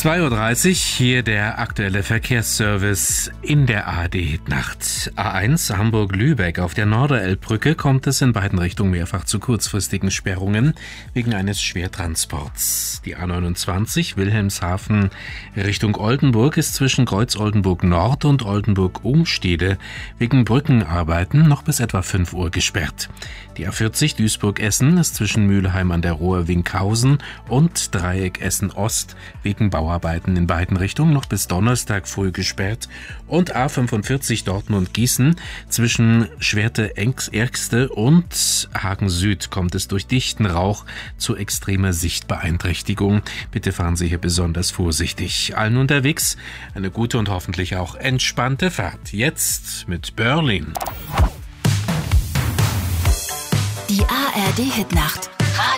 2:30 Uhr, hier der aktuelle Verkehrsservice in der ARD-Nacht. A1 Hamburg-Lübeck. Auf der Norderelbbrücke kommt es in beiden Richtungen mehrfach zu kurzfristigen Sperrungen wegen eines Schwertransports. Die A29 Wilhelmshaven Richtung Oldenburg ist zwischen Kreuz Oldenburg Nord und Oldenburg Umstede wegen Brückenarbeiten noch bis etwa 5 Uhr gesperrt. Die A40 Duisburg-Essen ist zwischen Mülheim an der Ruhr Winkhausen und Dreieck Essen-Ost wegen Bauarbeiten in beiden Richtungen noch bis Donnerstag früh gesperrt. Und A45 Dortmund-Gießen zwischen Schwerte-Ergste und Hagen Süd kommt es durch dichten Rauch zu extremer Sichtbeeinträchtigung. Bitte fahren Sie hier besonders vorsichtig. Allen unterwegs eine gute und hoffentlich auch entspannte Fahrt. Jetzt mit Berlin. Die ARD-Hitnacht